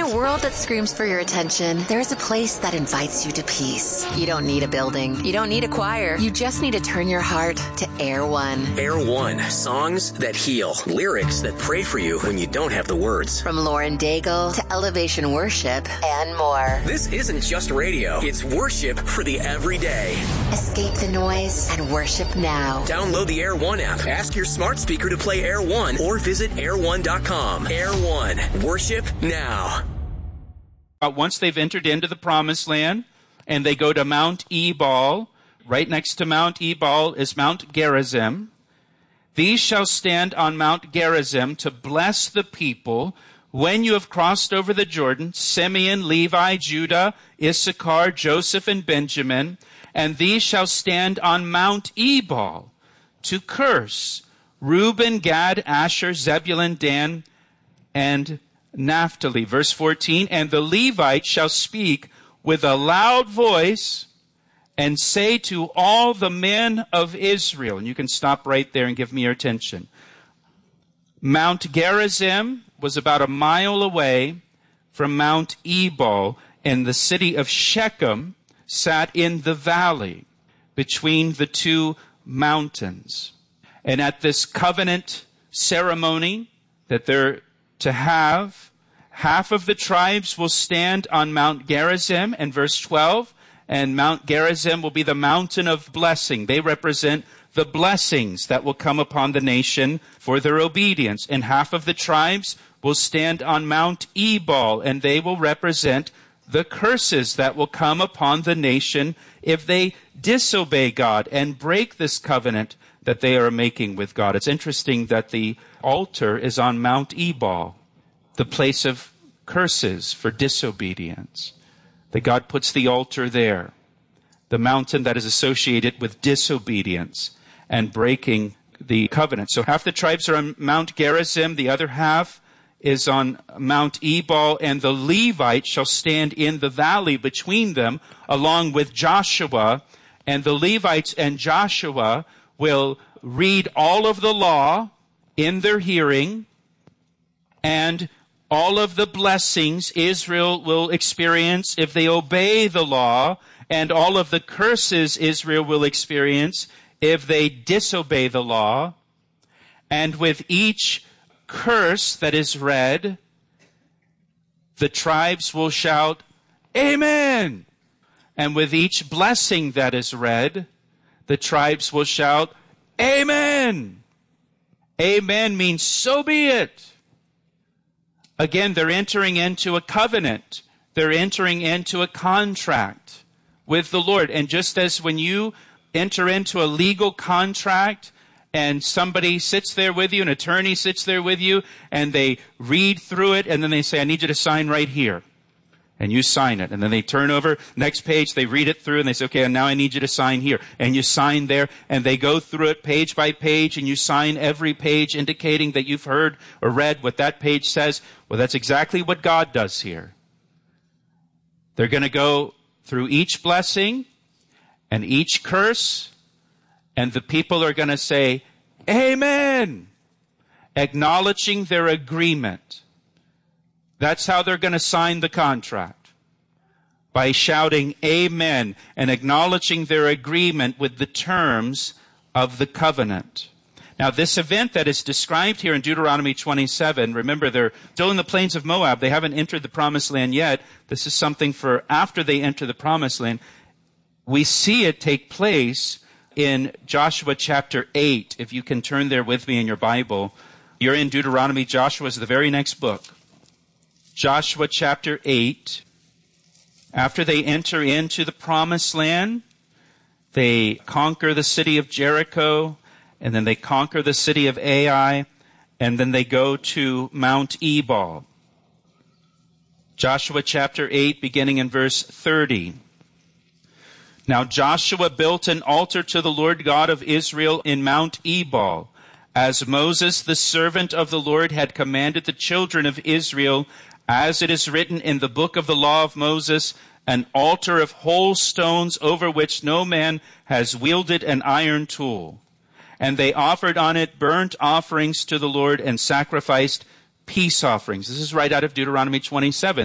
a world that screams for your attention, there's a place that invites you to peace. You don't need a building. You don't need a choir. You just need to turn your heart to Air One. Air One. Songs that heal. Lyrics that pray for you when you don't have the words. From Lauren Daigle to Elevation Worship and more. This isn't just radio. It's worship for the everyday. Escape the noise and worship now. Download the Air One app. Ask your smart speaker to play Air One or visit air1.com. Air One. Worship now. Once they've entered into the promised land and they go to Mount Ebal, right next to Mount Ebal is Mount Gerizim. These shall stand on Mount Gerizim to bless the people when you have crossed over the Jordan, Simeon, Levi, Judah, Issachar, Joseph, and Benjamin. And these shall stand on Mount Ebal to curse Reuben, Gad, Asher, Zebulun, Dan, and Naphtali. Verse 14, and the Levites shall speak with a loud voice and say to all the men of Israel, and you can stop right there and give me your attention. Mount Gerizim was about a mile away from Mount Ebal, and the city of Shechem sat in the valley between the two mountains. And at this covenant ceremony that they're to have, half of the tribes will stand on Mount Gerizim, and verse 12, and Mount Gerizim will be the mountain of blessing. They represent the blessings that will come upon the nation for their obedience. And half of the tribes will stand on Mount Ebal, and they will represent the curses that will come upon the nation if they disobey God and break this covenant that they are making with God. It's interesting that the altar is on Mount Ebal, the place of curses for disobedience. That God puts the altar there, the mountain that is associated with disobedience and breaking the covenant. So half the tribes are on Mount Gerizim, the other half is on Mount Ebal, and the Levites shall stand in the valley between them, along with Joshua. And the Levites and Joshua will read all of the law in their hearing, and all of the blessings Israel will experience if they obey the law, and all of the curses Israel will experience if they disobey the law. And with each curse that is read, the tribes will shout, Amen! And with each blessing that is read, the tribes will shout, Amen! Amen means so be it. Again, they're entering into a covenant. They're entering into a contract with the Lord. And just as when you enter into a legal contract and somebody sits there with you, an attorney sits there with you, and they read through it, and then they say, I need you to sign right here. And you sign it. And then they turn over, next page, they read it through, and they say, okay, and now I need you to sign here. And you sign there, and they go through it page by page, and you sign every page indicating that you've heard or read what that page says. Well, that's exactly what God does here. They're going to go through each blessing and each curse, and the people are going to say, Amen, acknowledging their agreement. That's how they're going to sign the contract, by shouting Amen and acknowledging their agreement with the terms of the covenant. Now, this event that is described here in Deuteronomy 27, remember, they're still in the plains of Moab. They haven't entered the promised land yet. This is something for after they enter the promised land. We see it take place in Joshua chapter 8. If you can turn there with me in your Bible. You're in Deuteronomy. Joshua is the very next book. Joshua chapter 8. After they enter into the promised land, they conquer the city of Jericho, and then they conquer the city of Ai, and then they go to Mount Ebal. Joshua chapter 8, beginning in verse 30. Now Joshua built an altar to the Lord God of Israel in Mount Ebal, as Moses, the servant of the Lord, had commanded the children of Israel, as it is written in the book of the law of Moses, an altar of whole stones over which no man has wielded an iron tool. And they offered on it burnt offerings to the Lord and sacrificed peace offerings. This is right out of Deuteronomy 27.